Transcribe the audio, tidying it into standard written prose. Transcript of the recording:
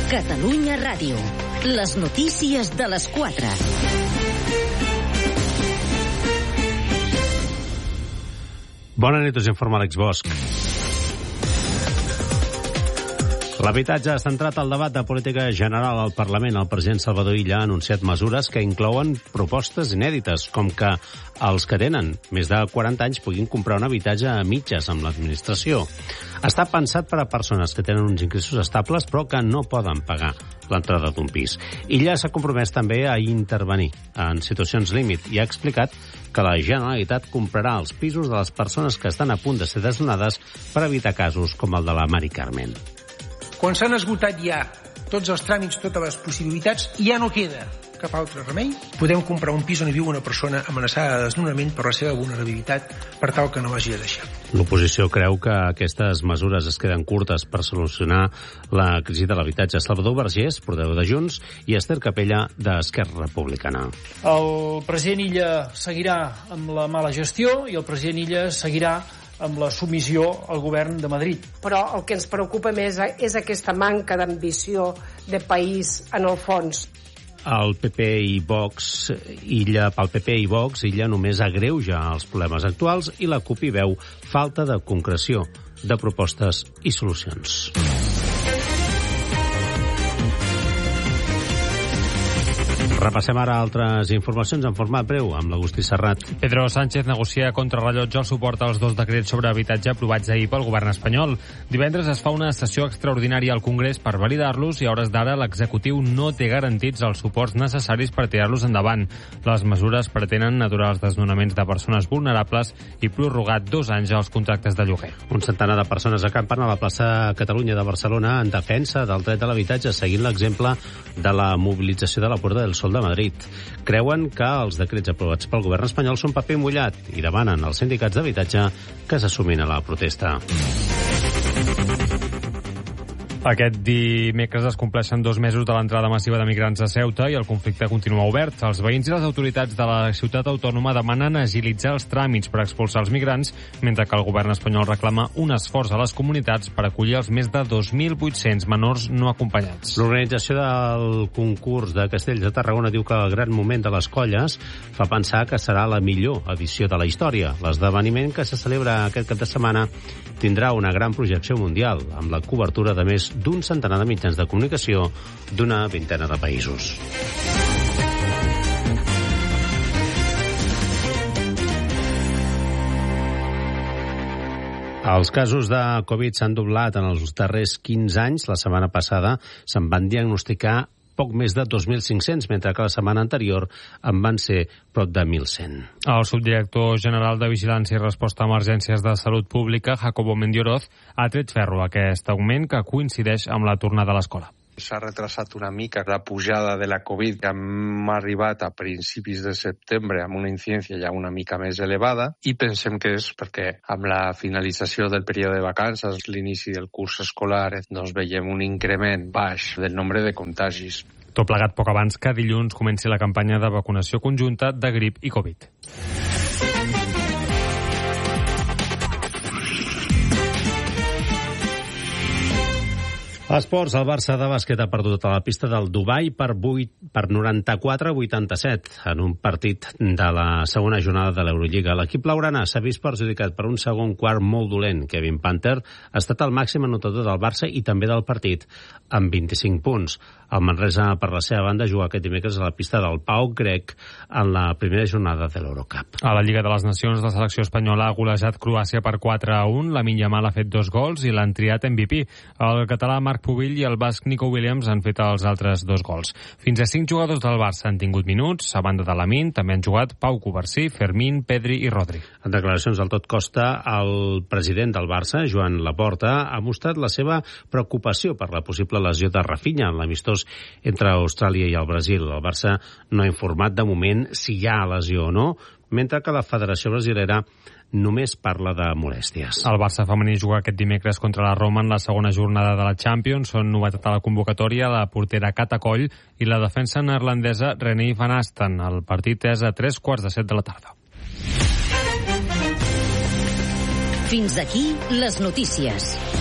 Catalunya Ràdio. Les notícies de les 4. Bona nit, us informa Àlex Bosch. L'habitatge ha centrat el debat de política general al Parlament. El president Salvador Illa ha anunciat mesures que inclouen propostes inèdites, com que els que tenen més de 40 anys puguin comprar un habitatge a mitges amb l'administració. Està pensat per a persones que tenen uns ingressos estables però que no poden pagar l'entrada d'un pis. Illa s'ha compromès també a intervenir en situacions límit i ha explicat que la Generalitat comprarà els pisos de les persones que estan a punt de ser desnonades per evitar casos com el de la Mari Carmen. Quan s'han esgotat ja tots els tràmits, totes les possibilitats, ja no queda cap altre remei. Podem comprar un pis on hi viu una persona amenaçada de desnonament per la seva vulnerabilitat, per tal que no l'hagi de deixar. L'oposició creu que aquestes mesures es queden curtes per solucionar la crisi de l'habitatge. Salvador Vergés, portaveu de Junts, i Esther Capella, d'Esquerra Republicana. El president Illa seguirà amb la mala gestió i el president Illa seguirà amb la submissió al govern de Madrid. Però el que ens preocupa més és aquesta manca d'ambició de país en el fons. Pel PP i Vox, Illa només agreuja els problemes actuals i la CUP hi veu falta de concreció, de propostes i solucions. Repassem ara altres informacions en format breu amb l'Agustí Serrat. Pedro Sánchez negocia contra rellotge el suport als 2 decrets sobre habitatge aprovats ahir pel govern espanyol. Divendres es fa una sessió extraordinària al Congrés per validar-los i a hores d'ara l'executiu no té garantits els suports necessaris per tirar-los endavant. Les mesures pretenen aturar els desnonaments de persones vulnerables i prorrogar 2 anys els contractes de lloguer. Un centenar de persones acampen a la plaça Catalunya de Barcelona en defensa del dret a l'habitatge, seguint l'exemple de la mobilització de la Puerta del Sol de Madrid. Creuen que els decrets aprovats pel govern espanyol són paper mullat i demanen als sindicats d'habitatge que s'assumin a la protesta. Aquest dimecres es compleixen 2 mesos de l'entrada massiva de migrants a Ceuta i el conflicte continua obert. Els veïns i les autoritats de la ciutat autònoma demanen agilitzar els tràmits per expulsar els migrants, mentre que el govern espanyol reclama un esforç a les comunitats per acollir els més de 2.800 menors no acompanyats. L'organització del concurs de Castells de Tarragona diu que el gran moment de les colles fa pensar que serà la millor edició de la història. L'esdeveniment, que se celebra aquest cap de setmana, tindrà una gran projecció mundial, amb la cobertura de més d'un centenar de mitjans de comunicació d'una vintena de països. Els casos de Covid s'han doblat en els darrers 15 anys. La setmana passada se'n van diagnosticar poc més de 2.500, mentre que la setmana anterior en van ser prop de 1.100. El subdirector general de Vigilància i Resposta a Emergències de Salut Pública, Jacobo Mendioroz, ha tret ferro a aquest augment que coincideix amb la tornada a l'escola. S'ha retrasat una mica la pujada de la Covid, que hem arribat a principis de setembre amb una incidència ja una mica més elevada, i pensem que és perquè amb la finalització del període de vacances, l'inici del curs escolar, doncs veiem un increment baix del nombre de contagis. Tot plegat poc abans que dilluns comenci la campanya de vacunació conjunta de grip i Covid. Esports, el Barça de bàsquet ha perdut a la pista del Dubai per 94-87 en un partit de la segona jornada de l'Eurolliga. L'equip blaugrana s'ha vist perjudicat per un segon quart molt dolent. Kevin Panther ha estat el màxim anotador del Barça i també del partit, amb 25 punts. El Manresa, per la seva banda, juga aquest dimecres a la pista del Pau Grec en la primera jornada de l'Eurocup. A la Lliga de les Nacions, la selecció espanyola ha golejat Croàcia per 4-1. Lamine Yamal ha fet 2 gols i l'han triat MVP. El català Marc Pubill i el basc Nico Williams han fet els altres 2 gols. Fins a 5 jugadors del Barça han tingut minuts. A banda de Lamine, també han jugat Pau Covarsí, Fermín, Pedri i Rodri. En declaracions al Tot Costa, el president del Barça, Joan Laporta, ha mostrat la seva preocupació per la possible lesió de Rafinha en l'amistós entre Austràlia i el Brasil. El Barça no ha informat de moment si hi ha lesió o no, mentre que la Federació Brasilera només parla de molèsties. El Barça femení juga aquest dimecres contra la Roma en la segona jornada de la Champions. Són novetat a la convocatòria la portera Cata Coll i la defensa neerlandesa René van Asten. El partit és a 7:15 de la tarda. Fins aquí les notícies.